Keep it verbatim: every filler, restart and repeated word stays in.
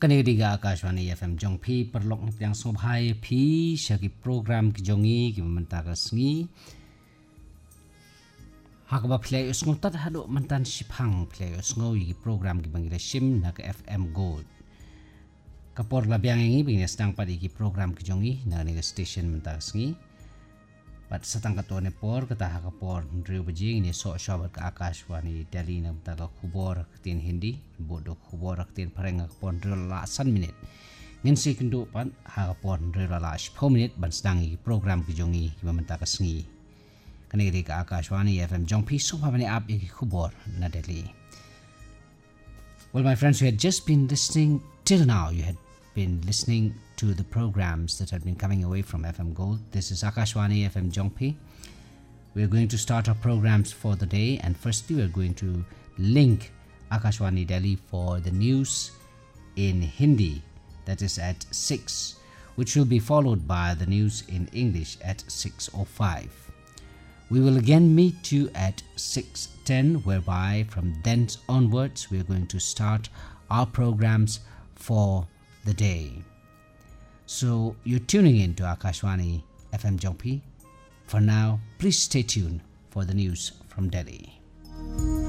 Kanediga Akashwani F M Jongpi perlok yang sobhai pi shaki program ki jongi ki mentaka sngi hakaba play usngo tat hado mantan shipang play usngo yi program ki bangila shim na ka F M Gold kapor la biang ngi bingnya sedang padi ki program ki jongi na ni station mentaka sngi pat satang katone por kata hakapor ndriu bajing ni so shabat ka Akashwani Delhi na mentaka khubor tin Hindi bodo khubor tin pareng kapor ndriu la san minute ngin si kendo pan hakapor ndriu la four minute ban sedang ki program ki jongi ki mentaka sngi kanegi ka Akashwani F M Jongpi so pamani ap ki khubor na Delhi. Well, my friends, you had just been listening till now. You had been listening to the programs that had been coming away from F M Gold. This is Akashwani F M Jongpi. We're going to start our programs for the day, and firstly we're going to link Akashwani Delhi for the news in Hindi, that is at six, which will be followed by the news in English at six oh five. We will again meet you at six ten, whereby from thence onwards we're going to start our programs for the day. So you're tuning in to Akashwani F M Jongpi. For now, please stay tuned for the news from Delhi.